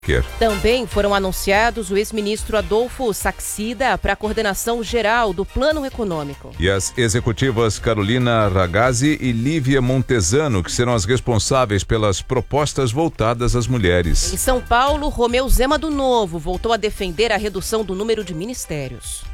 Também foram anunciados o ex-ministro Adolfo Saxida para a coordenação geral do Plano Econômico. E as executivas Carolina Ragazzi e Lívia Montesano, que serão as responsáveis pelas propostas voltadas às mulheres. Em São Paulo, Romeu Zema do Novo voltou a defender a redução do número de ministérios.